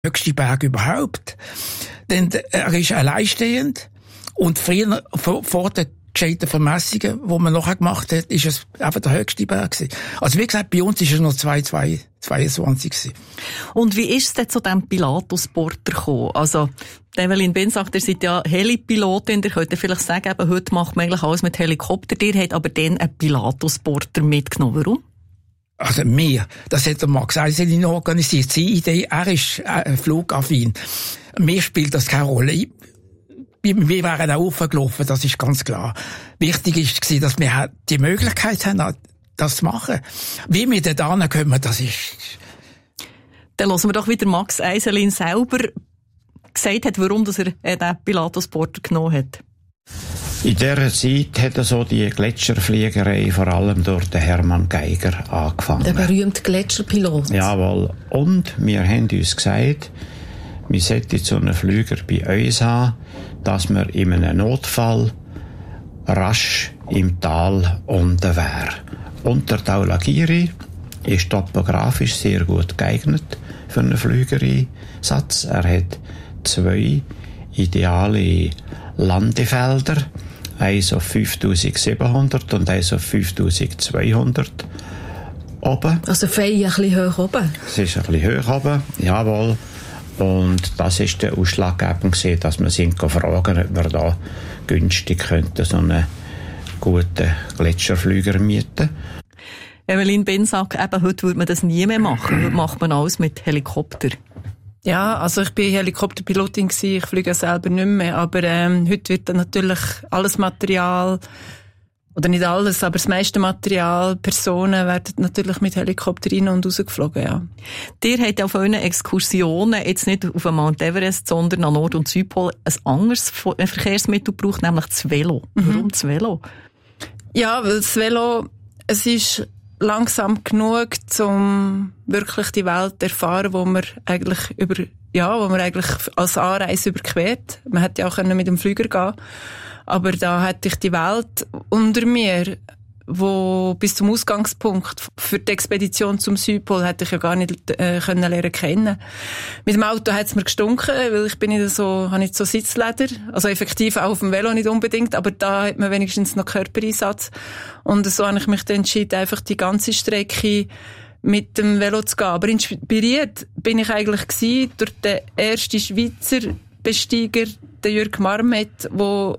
höchste Berg überhaupt. Denn er ist alleinstehend und früher, vor den gescheiten Vermessungen, die man nachher gemacht hat, ist es einfach der höchste Berg gewesen. Also wie gesagt, bei uns ist es noch 22 gewesen. Und wie ist es denn zu diesem Pilatus-Porter gekommen? Also, Evelyn Ben sagt, ihr seid ja Helipilotin, ihr könnt vielleicht sagen, eben, heute macht man eigentlich alles mit Helikopter. Ihr habt aber dann einen Pilatus-Porter mitgenommen. Warum? Also das hat der Max Eiselin organisiert. Seine Idee, er ist flugaffin. Mir spielt das keine Rolle. Wir wären auch aufgelaufen, das ist ganz klar. Wichtig war, dass wir die Möglichkeit haben, das zu machen. Wie wir da hinkommen, das ist... Dann hören wir doch wieder Max Eiselin selber gesagt hat, warum er den Pilatus-Porter genommen hat. In dieser Zeit hat so die Gletscherfliegerei vor allem durch den Hermann Geiger angefangen. Der berühmte Gletscherpilot. Jawohl. Und wir haben uns gesagt, wir sollten so einen Flüger bei uns haben, dass wir in einem Notfall rasch im Tal unten wären. Und der Taulagiri ist topografisch sehr gut geeignet für einen Flügereinsatz. Er hat 2 ideale Landefelder, eins auf 5700 und eins auf 5200 oben. Also fein ein bisschen hoch oben? Es ist ein bisschen hoch oben, jawohl. Und das ist der ausschlaggebend gewesen, dass wir sind fragen, ob wir da günstig könnten so einen guten Gletscherflüger mieten. Evelyn Ben sagt, eben, heute würde man das nie mehr machen. Heute macht man alles mit Helikopter. Ja, also ich bin Helikopterpilotin gewesen, ich fliege selber nicht mehr, aber heute wird dann natürlich alles Material, oder nicht alles, aber das meiste Material, Personen werden natürlich mit Helikopter rein und rausgeflogen, ja. Ihr habt auf euren Exkursionen jetzt nicht auf den Mount Everest, sondern an Nord- und Südpol ein anderes Verkehrsmittel gebraucht, nämlich das Velo. Warum das Velo? Ja, weil das Velo, es ist langsam genug, um wirklich die Welt erfahren, wo man eigentlich als Anreise überquert. Man hätte ja auch mit dem Flüger gehen, aber da hätte ich die Welt unter mir, wo bis zum Ausgangspunkt für die Expedition zum Südpol hätte ich ja gar nicht können lernen kennen. Mit dem Auto hat es mir gestunken, weil ich bin habe nicht so Sitzleder, also effektiv auch auf dem Velo nicht unbedingt, aber da hat man wenigstens noch Körpereinsatz. Und so habe ich mich dann entschieden, einfach die ganze Strecke mit dem Velo zu gehen. Aber inspiriert bin ich eigentlich gewesen durch den ersten Schweizer Besteiger, der Jürg Marmet, der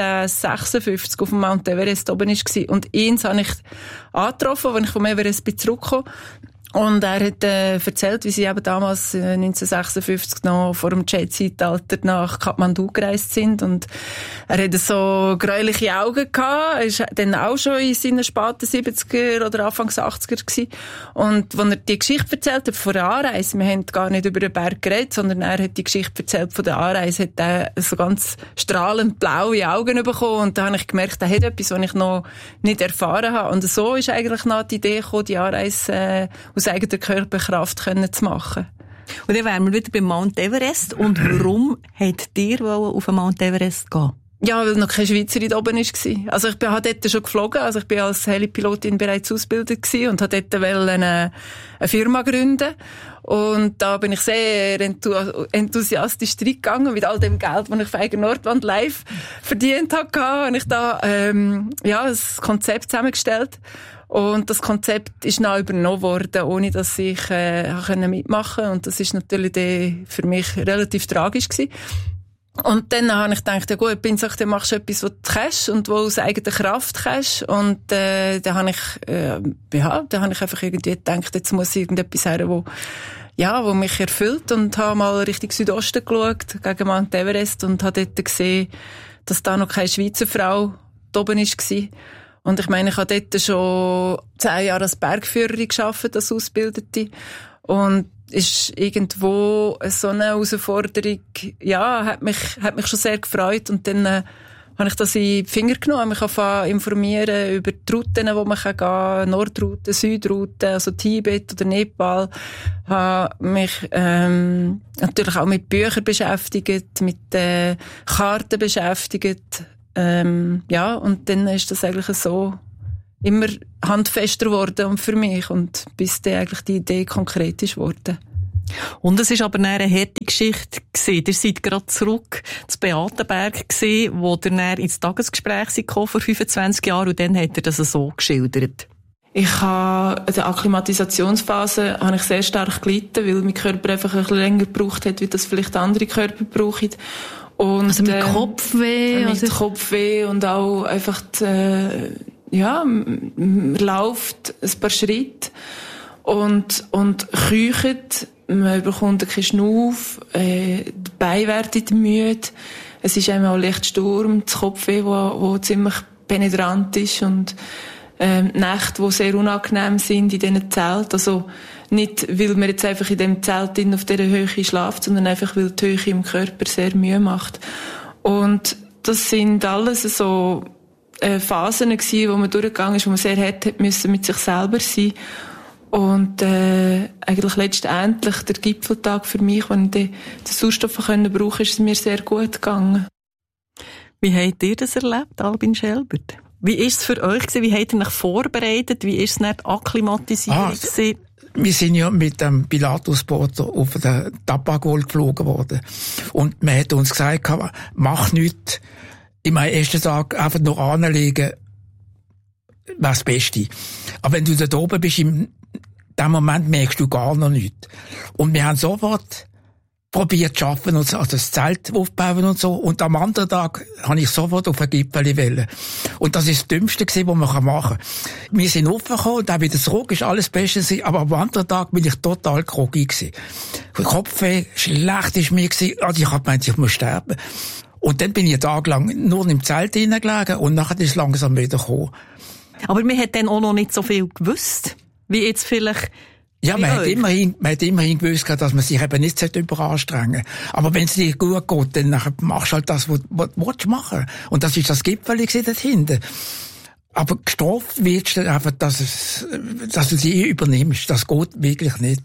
1956 auf dem Mount Everest oben war. Und ihn habe ich angetroffen, als ich vom Everest zurückgekommen bin. Und er hat erzählt, wie sie eben damals 1956 noch vor dem Jet-Zeitalter nach Kathmandu gereist sind. Und er hatte so gräuliche Augen gehabt. Er ist dann auch schon in seinen späten 70er oder Anfangs 80er gewesen. Und als er die Geschichte erzählt hat von der Anreise, wir haben gar nicht über den Berg geredet, sondern er hat die Geschichte erzählt von der Anreise, hat er so ganz strahlend blaue Augen bekommen. Und da habe ich gemerkt, er hat etwas, was ich noch nicht erfahren habe. Und so ist eigentlich noch die Idee gekommen, die Anreise aus eigener Körperkraft zu machen. Und dann wären wir wieder beim Mount Everest. Und warum wollt ihr auf den Mount Everest gehen? Ja, weil noch keine Schweizerin oben war. Also ich bin dort schon geflogen. Also ich bin als Helipilotin bereits ausgebildet gewesen und wollte dort eine Firma gründen. Und da bin ich sehr enthusiastisch reingegangen mit all dem Geld, das ich für Eigen Nordwand live verdient habe. Und ich da, das Konzept zusammengestellt. Und das Konzept ist dann übernommen worden, ohne dass ich mitmachen konnte. Und das ist natürlich für mich relativ tragisch gewesen. Und dann habe ich gedacht, ja gut, dann machst du etwas, was du kannst und wo aus eigener Kraft kannst. Und dann habe ich einfach irgendwie gedacht, jetzt muss irgendetwas her, wo mich erfüllt. Und habe mal Richtung Südosten geschaut, gegen Mount Everest, und habe dort gesehen, dass da noch keine Schweizer Frau da oben war. Und ich meine, ich habe dort schon 10 Jahre als Bergführerin gearbeitet, als Ausbildete. Und ist irgendwo so eine Herausforderung, ja, hat mich schon sehr gefreut. Und dann habe ich das in die Finger genommen, mich informieren über die Routen, wo man gehen kann, Nordroute, Südroute, also Tibet oder Nepal. Habe mich natürlich auch mit Büchern beschäftigt, mit Karten beschäftigt. Und dann ist das eigentlich so immer handfester geworden und für mich, und bis dann eigentlich die Idee konkret ist geworden. Und es ist aber eine harte Geschichte gewesen. Ihr seid gerade zurück zu Beatenberg gewesen, wo ihr dann ins Tagesgespräch gekommen vor 25 Jahren, und dann hat er das so geschildert. Ich habe in der Akklimatisationsphase ich sehr stark gelitten, weil mein Körper einfach ein bisschen länger gebraucht hat, wie das vielleicht andere Körper brauchen. Und, also mit Kopfweh? Mit Kopfweh und auch einfach, man läuft ein paar Schritte und keucht. Man bekommt keinen Schnuff, die Beine werden müde. Es ist einmal auch leicht Sturm, das Kopfweh, wo ziemlich penetrant ist, und Nächte, die sehr unangenehm sind in diesen Zelten. Also nicht, weil man jetzt einfach in dem Zelt auf dieser Höhe schlaft, sondern einfach, weil die Höhe im Körper sehr Mühe macht. Und das sind alles so Phasen gewesen, wo man durchgegangen ist, wo man sehr hart hat müssen mit sich selber sein. Und eigentlich letztendlich der Gipfeltag für mich, wenn ich den Sauerstoff brauchen konnte, ist es mir sehr gut gegangen. Wie habt ihr das erlebt, Albin Schelbert? Wie ist es für euch gewesen? Wie habt ihr euch vorbereitet? Wie ist es nicht akklimatisiert gewesen? Wir sind ja mit dem Pilatusboot auf den Tapagol geflogen worden. Und man hat uns gesagt, mach nichts. Im ersten Tag einfach noch anlegen, wäre das Beste. Aber wenn du da oben bist, in dem Moment merkst du gar noch nichts. Und wir haben sofort probiert zu arbeiten und also das Zelt aufbauen und so. Und am anderen Tag habe ich sofort auf ein Gipfel wollen. Und das ist das Dümmste gewesen, was man machen kann. Wir sind aufgekommen und auch wieder zurück, ist alles Beste gewesen. Aber am anderen Tag bin ich total groggy gewesen. Kopfweh, schlecht ist mir gewesen. Also ich habe gemeint, ich muss sterben. Und dann bin ich einen Tag lang nur im Zelt hineingelegen und nachher ist es langsam wieder gekommen. Aber man hat dann auch noch nicht so viel gewusst, wie jetzt vielleicht. Ja, man hat immerhin gewusst, dass man sich eben nicht überanstrengen sollte. Aber wenn es dir gut geht, dann machst du halt das, was du machen willst. Und das ist das Gipfel dort hinten. Aber gestraft wirst du einfach, dass du sie übernimmst. Das geht wirklich nicht.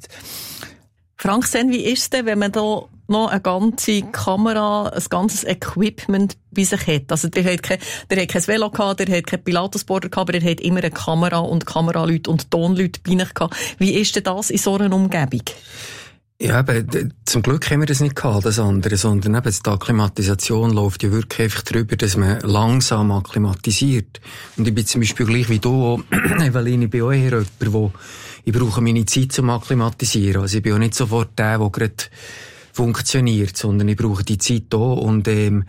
Frank Senn, wie ist es denn, wenn man da noch eine ganze Kamera, ein ganzes Equipment bei sich hat? Also, der hat kein Velo gehabt, der hat kein Pilatusboarder gehabt, aber der hat immer eine Kamera und Kameraleute und Tonleute bei sich gehabt. Wie ist denn das in so einer Umgebung? Ja, eben, zum Glück haben wir das nicht gehabt, das andere, sondern eben die Akklimatisation läuft ja wirklich einfach darüber, dass man langsam akklimatisiert. Und ich bin zum Beispiel gleich wie du, Evelyn, ich bin auch eher jemand, ich brauche meine Zeit zum Akklimatisieren. Also ich bin auch nicht sofort der gerade funktioniert, sondern ich brauche die Zeit auch. Und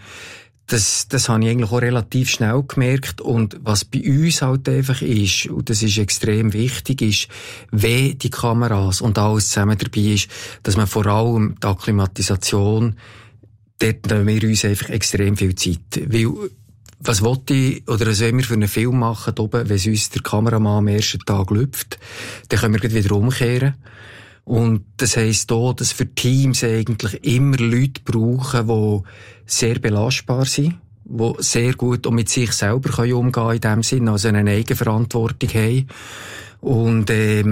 das habe ich eigentlich auch relativ schnell gemerkt. Und was bei uns halt einfach ist, und das ist extrem wichtig, ist, wenn die Kameras und alles zusammen dabei ist, dass man vor allem die Akklimatisation, dort nehmen wir uns einfach extrem viel Zeit. Weil, was wollte ich, oder was wollen wir für einen Film machen, oben, wenn es uns der Kameramann am ersten Tag lüpft, dann können wir gleich wieder umkehren. Und das heisst auch, dass für Teams eigentlich immer Leute brauchen, die sehr belastbar sind, die sehr gut auch mit sich selber umgehen können in dem Sinne, also eine Eigenverantwortung haben. Und,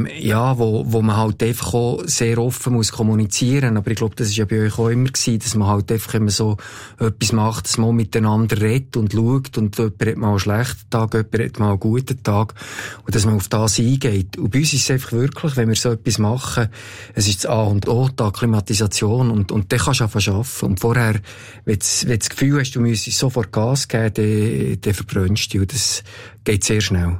wo man halt einfach auch sehr offen muss kommunizieren. Aber ich glaube, das ist ja bei euch auch immer gewesen, dass man halt einfach, wenn man so etwas macht, dass man miteinander redet und schaut, und jemand hat mal einen schlechten Tag, jemand hat mal einen guten Tag, und dass man auf das eingeht. Und bei uns ist es einfach wirklich, wenn wir so etwas machen, es ist das A und O, die Akklimatisation, und dann kannst du einfach arbeiten. Und vorher, wenn du das Gefühl hast, du müsstest sofort Gas geben, dann verbrennst du dich. Und das geht sehr schnell.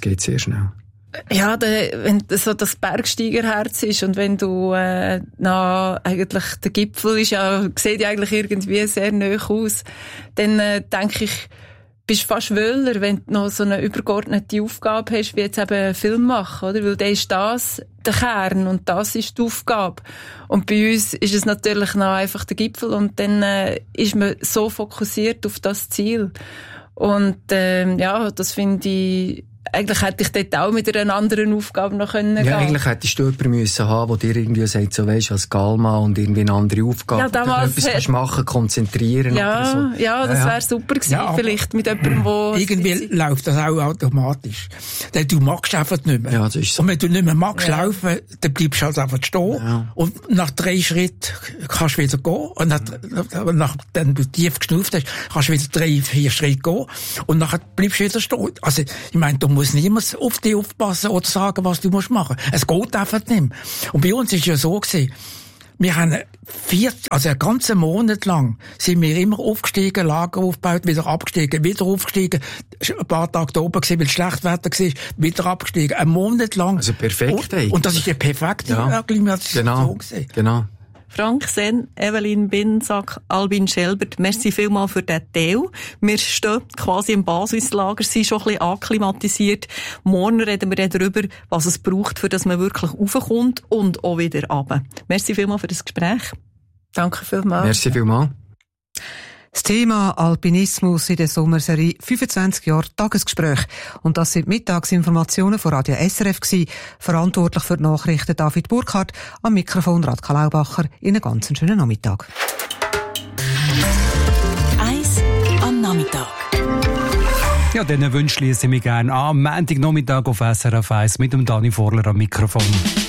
Ja, wenn so das Bergsteigerherz ist und wenn du eigentlich der Gipfel ist sieht ja eigentlich irgendwie sehr nahe aus, dann denke ich, bist fast wöhler, wenn du noch so eine übergeordnete Aufgabe hast, wie jetzt eben einen Film machen, oder? Weil dann ist das der Kern und das ist die Aufgabe. Und bei uns ist es natürlich noch einfach der Gipfel und dann ist man so fokussiert auf das Ziel. Und das finde ich. Eigentlich hätte ich dort auch mit einer anderen Aufgabe noch können gehen. Ja, eigentlich hättest du jemanden müssen haben, der dir irgendwie sagt, so weisst, als Galma und irgendwie eine andere Aufgabe. Ja, damals etwas kannst machen, konzentrieren oder so. Ja, das wäre super gewesen, vielleicht mit jemandem, wo... Irgendwie läuft das auch automatisch. Denn du magst einfach nicht mehr. Ja, das ist so. Und wenn du nicht mehr magst laufen, dann bleibst du halt einfach stehen. Ja. Und nach 3 Schritten kannst du wieder gehen. Und nachdem du tief geschnauft hast, kannst du wieder 3-4 Schritte gehen. Und nachher bleibst du wieder stehen. Also, ich meine, du musst niemand auf dich aufpassen oder sagen, was du machen musst. Es geht einfach nicht mehr. Und bei uns ist ja so gewesen, Wir haben einen ganzen Monat lang sind wir immer aufgestiegen, Lager aufgebaut, wieder abgestiegen, wieder aufgestiegen, ein paar Tage da oben gewesen, weil es schlecht Wetter war, wieder abgestiegen. Einen Monat lang. Also perfekt. Und das ist eine perfekte Akklimatisation gewesen. Genau. Frank Senn, Evelyn Binsack, Albin Schelbert, merci vielmals für diesen Teil. Wir stehen quasi im Basislager, sind schon ein bisschen akklimatisiert. Morgen reden wir darüber, was es braucht, für dass man wirklich raufkommt und auch wieder runter. Merci vielmals für das Gespräch. Danke vielmals. Merci vielmals. Das Thema Alpinismus in der Sommerserie 25 Jahre Tagesgespräch. Und das sind Mittagsinformationen von Radio SRF gewesen. Verantwortlich für die Nachrichten David Burkhardt, am Mikrofon Radka Laubacher. Ihnen ganz einen schönen Nachmittag. 1 am Nachmittag. Ja, diesen Wunsch schließe ich mich gerne an. Am Montagnachmittag auf SRF 1 mit dem Dani Vorler am Mikrofon.